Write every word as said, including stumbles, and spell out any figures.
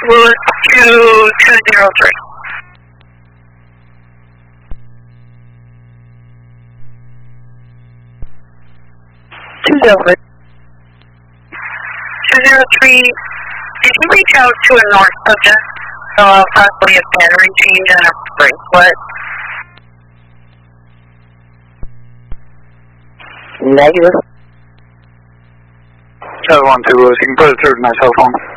Lewis to two zero three. two zero three. two zero three, did you reach out to a north subject? Uh, possibly a battery change on a brake split? Negative. seven one two Lewis, you can put it through to my cell phone.